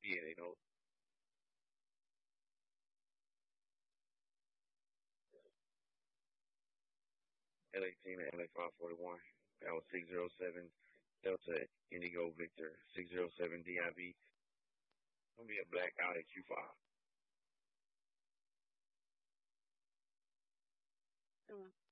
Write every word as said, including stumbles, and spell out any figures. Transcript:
Yeah, they know. L A team at L A five forty-one. That was six zero seven Delta Indigo Victor six zero seven D I V. Gonna be a blackout at Q five. Mm.